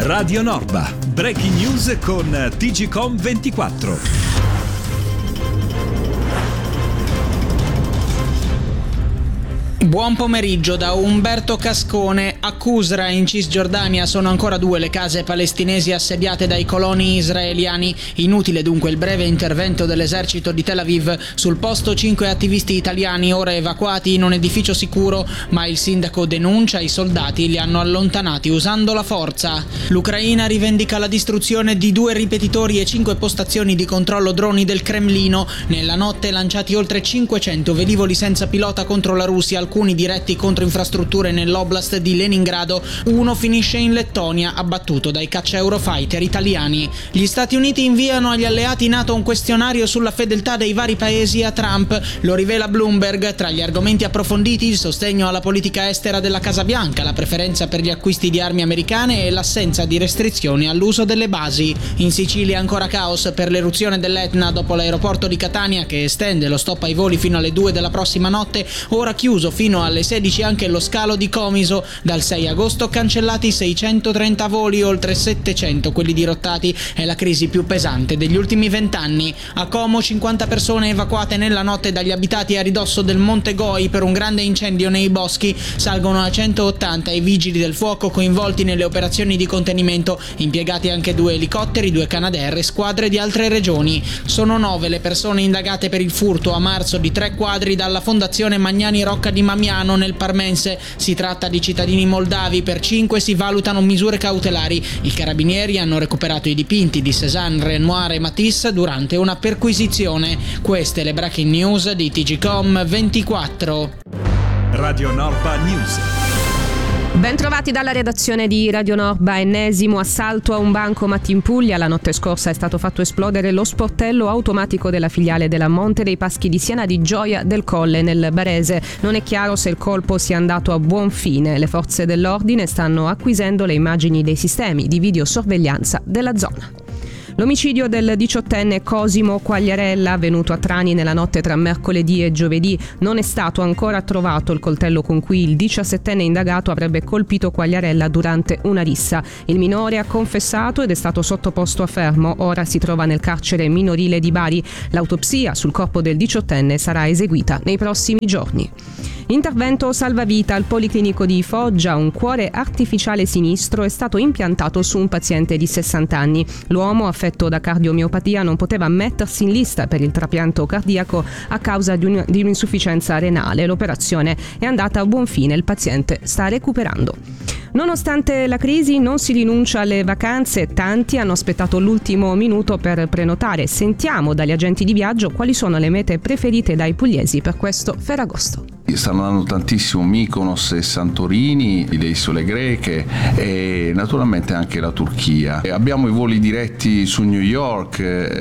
Radio Norba, breaking news con TGcom 24. Buon pomeriggio da Umberto Cascone. A Qusra in Cisgiordania sono ancora 2 le case palestinesi assediate dai coloni israeliani. Inutile dunque il breve intervento dell'esercito di Tel Aviv. Sul posto 5 attivisti italiani ora evacuati in un edificio sicuro, ma il sindaco denuncia i soldati li hanno allontanati usando la forza. L'Ucraina rivendica la distruzione di 2 ripetitori e 5 postazioni di controllo droni del Cremlino. Nella notte lanciati oltre 500 velivoli senza pilota contro la Russia, alcuni diretti contro infrastrutture nell'oblast di Leningrado. Uno finisce in Lettonia, abbattuto dai caccia Eurofighter italiani. Gli Stati Uniti inviano agli alleati NATO un questionario sulla fedeltà dei vari paesi a Trump. Lo rivela Bloomberg. Tra gli argomenti approfonditi il sostegno alla politica estera della Casa Bianca, la preferenza per gli acquisti di armi americane e l'assenza di restrizioni all'uso delle basi. In Sicilia ancora caos per l'eruzione dell'Etna dopo l'aeroporto di Catania, che estende lo stop ai voli fino alle 2 della prossima notte. Ora chiuso fino alle 16 anche lo scalo di Comiso. Dal 6 agosto cancellati 630 voli, oltre 700 quelli dirottati. È la crisi più pesante degli ultimi 20 anni. A Como 50 persone evacuate nella notte dagli abitati a ridosso del Monte Goi per un grande incendio nei boschi. Salgono a 180 i vigili del fuoco coinvolti nelle operazioni di contenimento, impiegati anche 2 elicotteri, 2 Canadair e squadre di altre regioni. Sono 9 le persone indagate per il furto a marzo di 3 quadri dalla Fondazione Magnani Rocca di Mamiano nel Parmense. Si tratta di cittadini moldavi. Per 5 si valutano misure cautelari. I carabinieri hanno recuperato i dipinti di Cézanne, Renoir e Matisse durante una perquisizione. Queste le breaking news di TGcom 24. Radio Norba News. Bentrovati dalla redazione di Radio Norba. Ennesimo assalto a un bancomat in Puglia. La notte scorsa è stato fatto esplodere lo sportello automatico della filiale della Monte dei Paschi di Siena di Gioia del Colle nel Barese. Non è chiaro se il colpo sia andato a buon fine. Le forze dell'ordine stanno acquisendo le immagini dei sistemi di videosorveglianza della zona. L'omicidio del 18enne Cosimo Quagliarella, avvenuto a Trani nella notte tra mercoledì e giovedì. Non è stato ancora trovato il coltello con cui il 17enne indagato avrebbe colpito Quagliarella durante una rissa. Il minore ha confessato ed è stato sottoposto a fermo. Ora si trova nel carcere minorile di Bari. L'autopsia sul corpo del 18enne sarà eseguita nei prossimi giorni. Intervento salvavita al Policlinico di Foggia. Un cuore artificiale sinistro è stato impiantato su un paziente di 60 anni. L'uomo, affetto da cardiomiopatia, non poteva mettersi in lista per il trapianto cardiaco a causa di un'insufficienza renale. L'operazione è andata a buon fine, il paziente sta recuperando. Nonostante la crisi non si rinuncia alle vacanze, tanti hanno aspettato l'ultimo minuto per prenotare. Sentiamo dagli agenti di viaggio quali sono le mete preferite dai pugliesi per questo Ferragosto. Stanno andando tantissimo Mykonos e Santorini, le isole greche e naturalmente anche la Turchia. Abbiamo i voli diretti su New York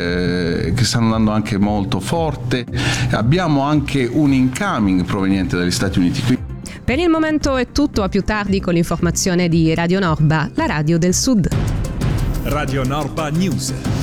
che stanno andando anche molto forte. Abbiamo anche un incoming proveniente dagli Stati Uniti. Per il momento è tutto, a più tardi con l'informazione di Radio Norba, la radio del Sud. Radio Norba News.